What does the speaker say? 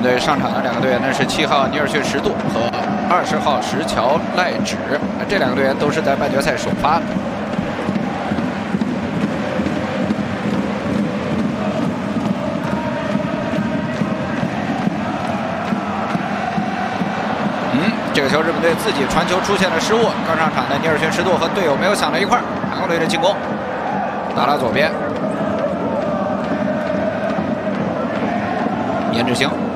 队上场的两个队员呢是7号尼尔逊·什杜和20号石桥赖指，这两个队员都是在半决赛首发的。这个球日本队自己传球出现了失误，刚上场的尼尔逊·什杜和队友没有想到一块儿，韩国队的进攻打到左边，严志兴。